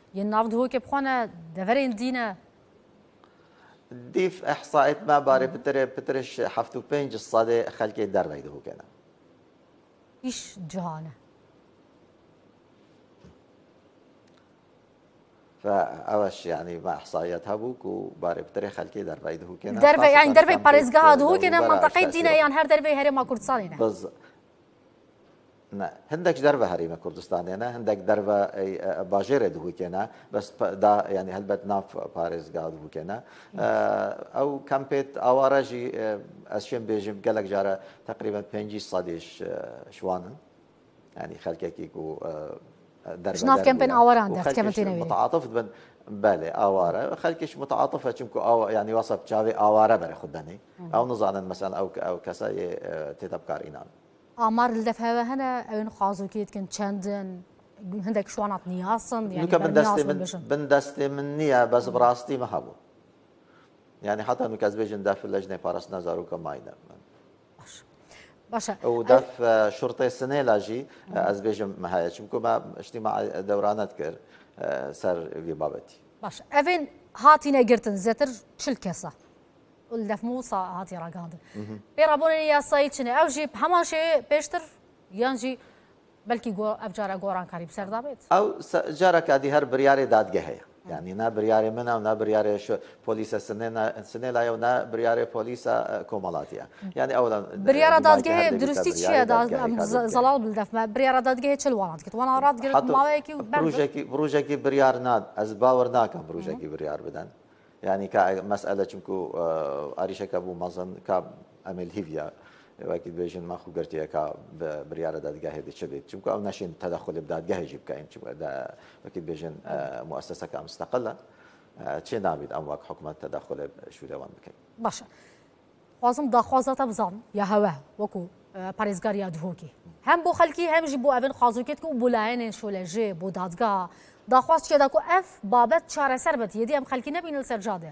يناف دهوك بخوانا دفرين دينا ديف إحصائيات ما باري بترش حفتو بينج الصادي خلكي دربه دهوك أنا إيش جهانة فأوش يعني ما إحصائيات هبوك وباري بتري خلكي دربه دهوك أنا دربه يعني دربه باريزقها دهوك أنا منطقة دينا يعني هر دربه هرم كردستان بالضبط هندك دربه هريمه كردستان انا هندك دربه باجير دهوكينا بس دا يعني هلبت ناف باريس قاعد دهوكينا او كامبيت اوارجي اشين بيجم قالك جاره تقريبا 5 صديش شوانن يعني خلكيكو دربه شناف كامبين اواران ده كمتينوي متعاطف بن بالي اواره خلكش متعاطفه چمكو او يعني وصف تشافي اواره بر خدني او نظانا مثلا او كساي تتبكار اينان آمار الدفع هنا أين خازو كيت كن چندن هندك شوانات نياسن يعني بندستي من نية بس براستي ما هبو يعني حتى نكاز بيجن دف اللجنة بارس نزارو كماينة باشا ودف شرطة السنة لاجي از بيجن مهاية شمكو ما اجتماع دورانات كر سر في بابتي باشا أفين هاتي نجرتن زتر شل كسا والدف موسى هاتي راقاد بيرابون يا سايتشني او جي همان شيء بيشتر يانجي بلكي افجار غوران قريب سردابيت او جارك ادي هر برياري دادگه يعني نا برياري منا ونا برياري شو بوليس سنه لا ونا برياري بوليس كومالاتيا يعني اولا بريارة دادگه درستي چیه داد زلال بالدف بريارة دادگه چل وانات كت وانا راد گرت ماويكي بروجكي بريار ناد از باور ناكم بروجكي بريار بدن يعني كمسألة چمكو أريشة كابو مازن كاب أمل هيفيا وأكيد بيجن ما خو قرتيه كا بريارة دادگاه دي شبيت چمكو أو ناشين تدخل بدادگاه جيب كاين چمكو دا أكيد بيجن مؤسسة كمستقلة چه نابد أمواك حكومة تدخل شو دوام بكين باشا خوازم داخوازات بزان يا هوا وكو باريزگار يا دهوكي هم بو خلكي هم جيبو أبن خازوكيت كو بولاين شولجي بو دادگاه داخواست كده كو اف بابت چاره سر بت يدي ام خلكي نبين السرجاده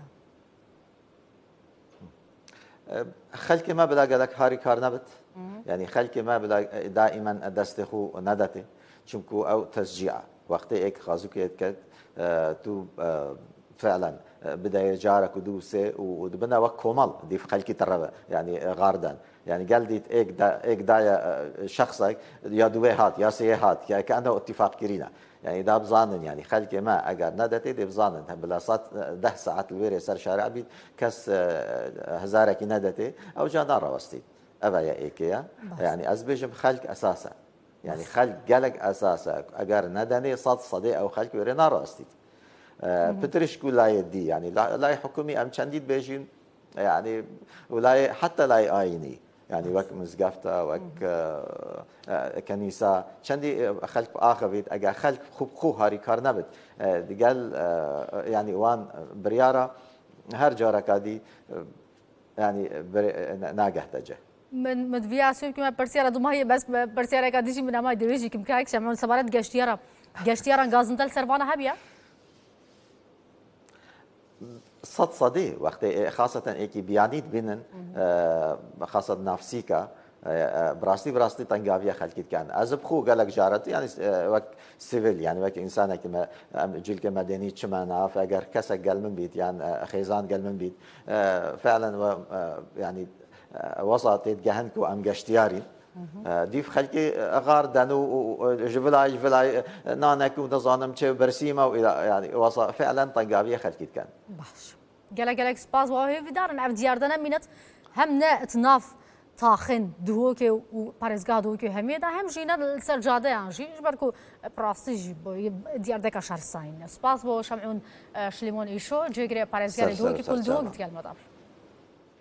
خلكي ما بلا قالك هاري كار نبت يعني خلكي ما بلا دائما دستخو ندته چمكو او تشجيع وقت ايك خازوك يتكد تو فعلا بدايه جارك ودوسه ودبنا وك كومال دي خلكي ترى يعني غاردن يعني قال ديت ايك دايا شخصك يا دوي هات يا سي هات كانه اتفاق كرينا يعني دا بظانن يعني خلكي ما اگر ندتي دي بظانن بلاصات 10 ساعات الويري سر شارع بيت كس هزارك ندتي او جانا روستي ابا يا ايكيا يعني ازبجم خلك اساسا يعني خلك قالك اساسا اگر ندني صدي او خلك ويرينا روستي بترش كل لا يدي يعني لا حكومي ام چنديد بيجين يعني ولا حتى لا ايني يعني وك مزقفتا وك كنيسة شندي خلق آخر بيت أجا خلق خو هاري كارنبت قال يعني وان بريارة هر جارة كادي يعني ناجح تجه من مدفيا سوي كم برسيارة دوما هي بس برسيارة كاديشي من أما يدريجي كم كايك شمعون سبارات جاشتيارا غازنتل سرفانا هبيا صدي وقت خاصة إيكي بيانيت بينن خاصة نافسيكا براستي تنقافيا خلكيت كان أزب خو قالك جارت يعني وك سيفيل يعني وك إنسان كما جيل كما مدني شمانا فأجر كسك قال من بيت يعني خيزان قال من بيت فعلا يعني وسط جهنكو أم جشتياري ديف خلكي غار دانو جبلاي نانك ونظانم تشي برسيمه والى يعني وصل فعلا طنقابيه خلكيت كان باش قالك سباز وهي في دار نعرف دياردنا منت هم اتناف تاخن دهوكي وباريزغا دهوكي هميدا هم جينا السرجاده يعني جي بركو براستيج دياردك شهر ساين سباز بو شمعون شليمون ايشو جيغري باريزغا دهوكي كل دهوك ديال المطاف